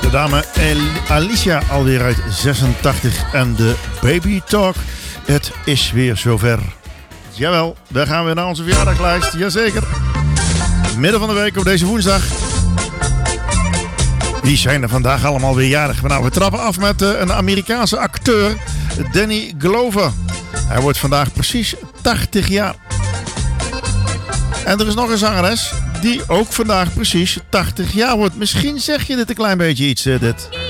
De dame Alicia alweer uit 86 en de Baby Talk. Het is weer zover. Jawel, daar gaan we naar onze verjaardaglijst. Jazeker. Midden van de week op deze woensdag. Wie zijn er vandaag allemaal weer jarig? Nou, we trappen af met een Amerikaanse acteur, Danny Glover. Hij wordt vandaag precies 80 jaar. En er is nog een zangeres die ook vandaag precies 80 jaar wordt. Misschien zeg je dit een klein beetje iets, dit.